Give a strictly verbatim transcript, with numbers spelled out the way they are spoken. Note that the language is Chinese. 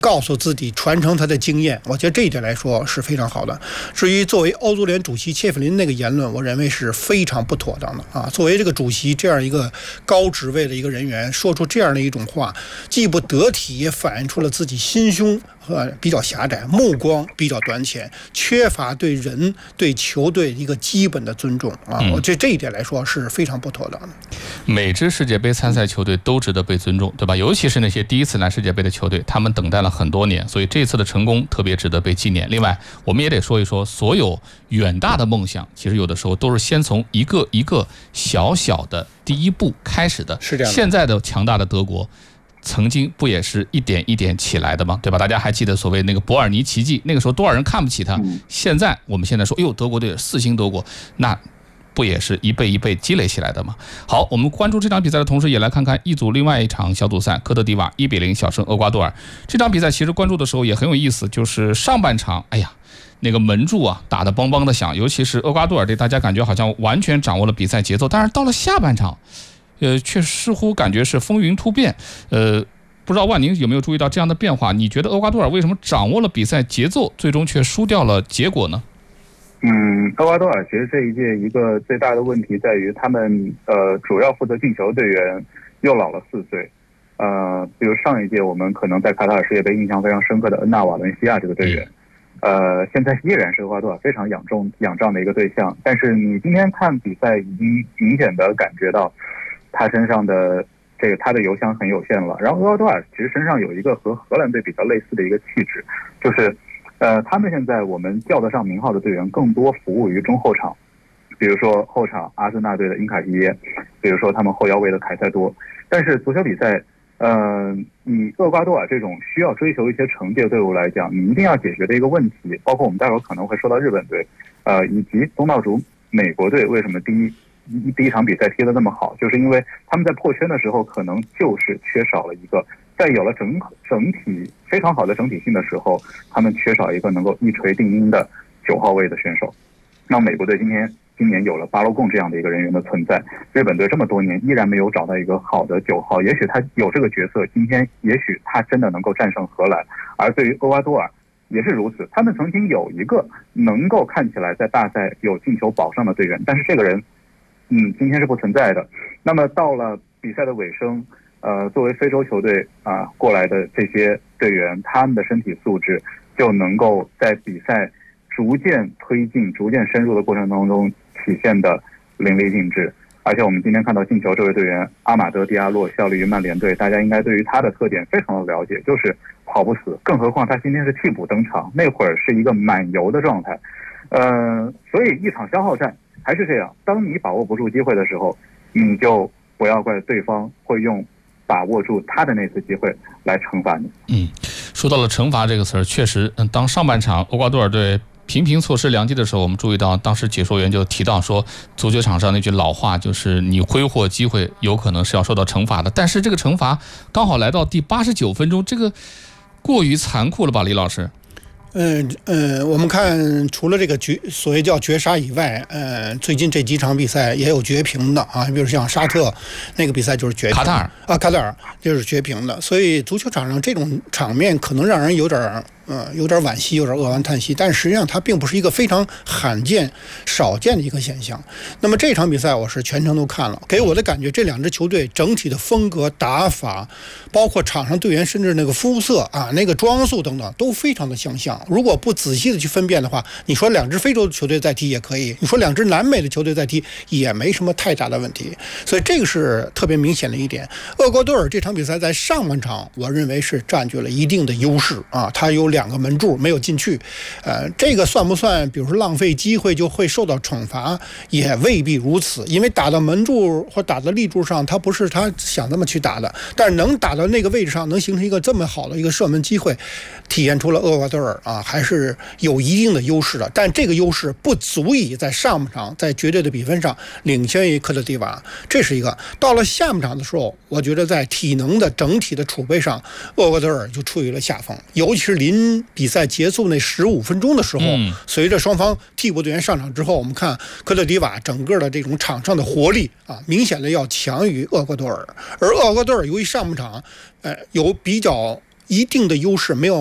告诉自己传承他的经验，我觉得这一点来说是非常好的。至于作为欧足联主席切弗林那个言论，我认为是非常不妥当的啊！作为这个主席这样一个高职位的一个人员，说出这样的一种话，既不得体，也反映出了自己心胸呃比较狭窄，目光比较短浅，缺乏对人对球队一个基本的尊重啊！我觉得这一点来说是非常不妥当的。 每支世界杯参赛球队都值得被尊重，对吧？尤其是那些第一次来世界杯的球队，他们等待了很多年，所以这次的成功特别值得被纪念。另外，我们也得说一说，所有远大的梦想，其实有的时候都是先从一个一个小小的第一步开始的。 是这样的。 现在的强大的德国，曾经不也是一点一点起来的吗？对吧？大家还记得所谓那个伯尔尼奇迹，那个时候多少人看不起他？现在我们现在说，哎呦，德国队四星德国，那不也是一倍一倍积累起来的吗？好，我们关注这场比赛的同时，也来看看一组另外一场小组赛，科特迪瓦一比零小胜厄瓜多尔。这场比赛其实关注的时候也很有意思，就是上半场，哎呀，那个门柱啊打得梆梆的响，尤其是厄瓜多尔队，大家感觉好像完全掌握了比赛节奏，但是到了下半场，呃，却似乎感觉是风云突变。呃，不知道万宁有没有注意到这样的变化？你觉得厄瓜多尔为什么掌握了比赛节奏，最终却输掉了结果呢？ 嗯，厄瓜多尔其实这一届一个最大的问题在于，他们呃主要负责进球队员又老了四岁。呃，比如上一届我们可能在卡塔尔世界杯印象非常深刻的恩纳瓦伦西亚这个队员，呃，现在依然是厄瓜多尔非常仰重仰仗的一个对象。但是你今天看比赛，已经明显的感觉到他身上的这个他的油箱很有限了。然后厄瓜多尔其实身上有一个和荷兰队比较类似的一个气质，就是。呃，他们现在我们叫得上名号的队员更多服务于中后场，比如说后场阿森纳队的因卡皮耶，比如说他们后腰位的凯塞多。但是足球比赛，呃，以厄瓜多尔这种需要追求一些成绩的队伍来讲，你一定要解决的一个问题，包括我们待会儿可能会说到日本队，呃，以及东道主美国队为什么第一第一场比赛踢得那么好，就是因为他们在破圈的时候可能就是缺少了一个。在有了整整体非常好的整体性的时候，他们缺少一个能够一锤定音的九号位的选手。那美国队今天今年有了巴洛贡这样的一个人员的存在，日本队这么多年依然没有找到一个好的九号，也许他有这个角色，今天也许他真的能够战胜荷兰。而对于厄瓜多尔也是如此，他们曾经有一个能够看起来在大赛有进球保障的队员，但是这个人，嗯，今天是不存在的。那么到了比赛的尾声。呃，作为非洲球队啊过来的这些队员，他们的身体素质就能够在比赛逐渐推进、逐渐深入的过程当中体现的淋漓尽致。而且我们今天看到进球这位队员阿马德·迪亚洛效力于曼联队，大家应该对于他的特点非常的了解，就是跑不死。更何况他今天是替补登场，那会儿是一个满油的状态。呃，所以一场消耗战还是这样，当你把握不住机会的时候，你就不要怪对方会用。把握住他的那次机会来惩罚你。 嗯，说到了惩罚这个词儿，确实，嗯，当上半场厄瓜多尔队频频错失良机的时候，我们注意到当时解说员就提到说，足球场上那句老话就是你挥霍机会有可能是要受到惩罚的，但是这个惩罚刚好来到第八十九分钟，这个过于残酷了吧，李老师？ 嗯嗯，我们看除了这个绝所谓叫绝杀以外，呃，最近这几场比赛也有绝平的啊，比如像沙特那个比赛就是绝平， 卡塔尔啊，卡塔尔就是绝平的，所以足球场上这种场面可能让人有点。呃，有点惋惜，有点扼腕叹息，但实际上它并不是一个非常罕见、少见的一个现象。那么这场比赛我是全程都看了，给我的感觉，这两支球队整体的风格、打法，包括场上队员甚至那个肤色啊、那个装束等等，都非常的相像。如果不仔细的去分辨的话，你说两支非洲的球队在踢也可以，你说两支南美的球队在踢也没什么太大的问题。所以这个是特别明显的一点。厄瓜多尔这场比赛在上半场，我认为是占据了一定的优势啊，他有两个门柱没有进去，呃，这个算不算比如说浪费机会就会受到惩罚？也未必如此，因为打到门柱或打到立柱上，他不是他想这么去打的，但是能打到那个位置上，能形成一个这么好的一个射门机会，体现出了厄瓜多尔啊还是有一定的优势的，但这个优势不足以在上半场在绝对的比分上领先于科特迪瓦，这是一个。到了下半场的时候，我觉得在体能的整体的储备上，厄瓜多尔就处于了下风，尤其是临比赛结束那十五分钟的时候，嗯、随着双方替补队员上场之后，我们看科特迪瓦整个的这种场上的活力啊，明显的要强于厄瓜多尔。而厄瓜多尔由于上半场，呃，有比较一定的优势，没有